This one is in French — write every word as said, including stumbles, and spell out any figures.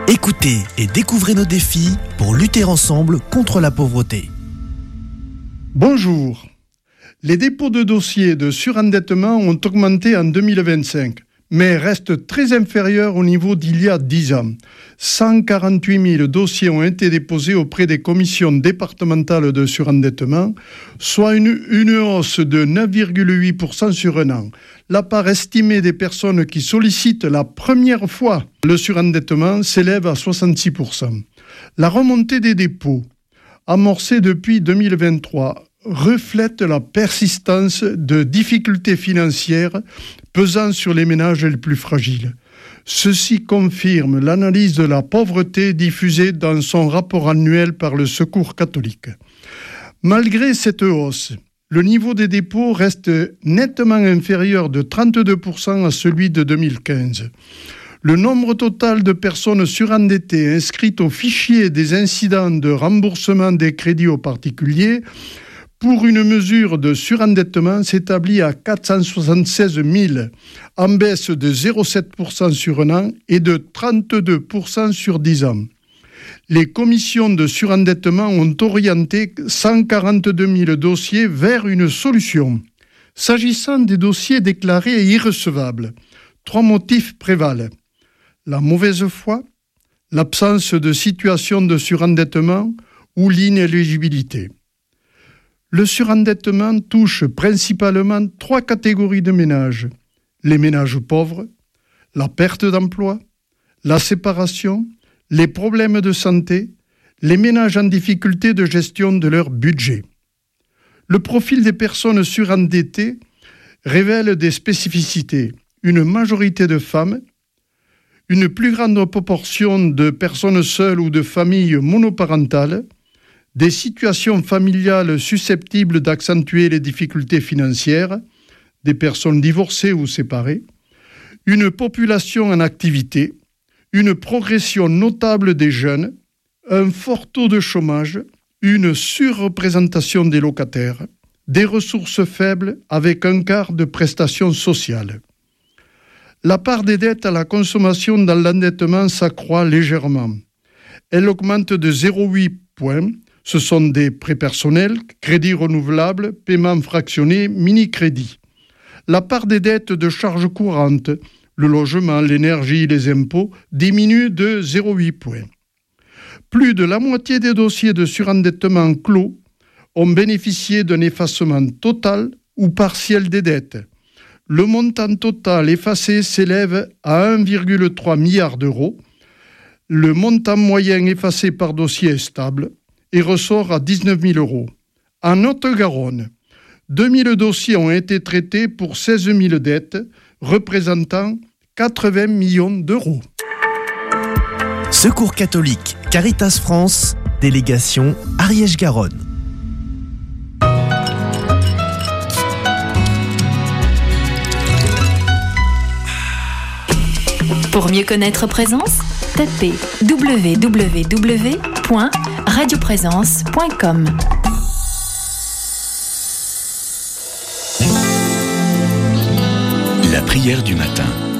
Écoutez et découvrez nos défis pour lutter ensemble contre la pauvreté. Bonjour. Les dépôts de dossiers de surendettement ont augmenté en deux mille vingt-cinq, mais restent très inférieurs au niveau d'il y a dix ans. cent quarante-huit mille dossiers ont été déposés auprès des commissions départementales de surendettement, soit une, une hausse de neuf virgule huit pour cent sur un an. La part estimée des personnes qui sollicitent la première fois le surendettement s'élève à soixante-six pour cent. La remontée des dépôts, amorcée depuis deux mille vingt-trois, reflète la persistance de difficultés financières pesant sur les ménages les plus fragiles. Ceci confirme l'analyse de la pauvreté diffusée dans son rapport annuel par le Secours catholique. Malgré cette hausse, le niveau des dépôts reste nettement inférieur de trente-deux pour cent à celui de deux mille quinze. Le nombre total de personnes surendettées inscrites au fichier des incidents de remboursement des crédits aux particuliers pour une mesure de surendettement s'établit à quatre cent soixante-seize mille, en baisse de zéro virgule sept pour cent sur un an et de trente-deux pour cent sur dix ans. Les commissions de surendettement ont orienté cent quarante-deux mille dossiers vers une solution. S'agissant des dossiers déclarés irrecevables, trois motifs prévalent. La mauvaise foi, l'absence de situation de surendettement ou l'inéligibilité. Le surendettement touche principalement trois catégories de ménages. Les ménages pauvres, la perte d'emploi, la séparation, les problèmes de santé, les ménages en difficulté de gestion de leur budget. Le profil des personnes surendettées révèle des spécificités. Une majorité de femmes, une plus grande proportion de personnes seules ou de familles monoparentales, des situations familiales susceptibles d'accentuer les difficultés financières, des personnes divorcées ou séparées, une population en activité, une progression notable des jeunes, un fort taux de chômage, une surreprésentation des locataires, des ressources faibles avec un quart de prestations sociales. La part des dettes à la consommation dans l'endettement s'accroît légèrement. Elle augmente de zéro virgule huit points. Ce sont des prêts personnels, crédits renouvelables, paiements fractionnés, mini-crédits. La part des dettes de charges courantes, le logement, l'énergie, les impôts, diminue de zéro virgule huit points. Plus de la moitié des dossiers de surendettement clos ont bénéficié d'un effacement total ou partiel des dettes. Le montant total effacé s'élève à un virgule trois milliard d'euros. Le montant moyen effacé par dossier est stable et ressort à dix-neuf mille euros. En Haute-Garonne, deux mille dossiers ont été traités pour seize mille dettes, représentant quatre-vingts millions d'euros. Secours catholique, Caritas France, délégation Ariège-Garonne. Pour mieux connaître Présence, tapez w w w point radio présence point com. La prière du matin.